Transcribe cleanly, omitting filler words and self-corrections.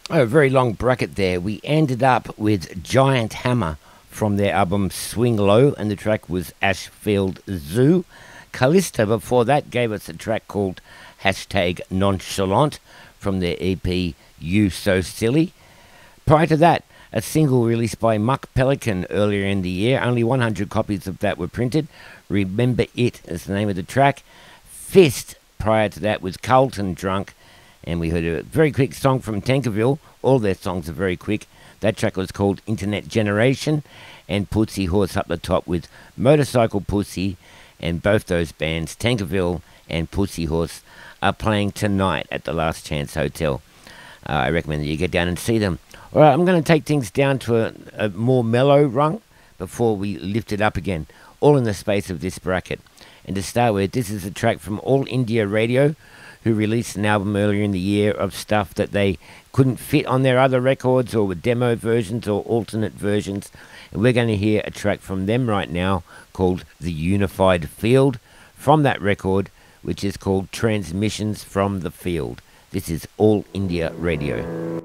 Oh, a very long bracket there. We ended up with Giant Hammer from their album Swing Low, and the track was Ashfield Zoo. Callisto before that gave us a track called Hashtag Nonchalant from their EP You So Silly. Prior to that, a single released by Muck Pelican earlier in the year. Only 100 copies of that were printed. Remember It is the name of the track. Fist prior to that was Carlton Drunk. And we heard a very quick song from Tankerville. All their songs are very quick. That track was called Internet Generation. And Pussy Horse up the top with Motorcycle Pussy. And both those bands, Tankerville and Pussy Horse, are playing tonight at the Last Chance Hotel. I recommend that you get down and see them. All right, I'm going to take things down to a more mellow rung before we lift it up again, all in the space of this bracket. And to start with, this is a track from All India Radio, who released an album earlier in the year of stuff that they couldn't fit on their other records, or with demo versions or alternate versions. And we're going to hear a track from them right now called The Unified Field from that record, which is called Transmissions from the Field. This is All India Radio.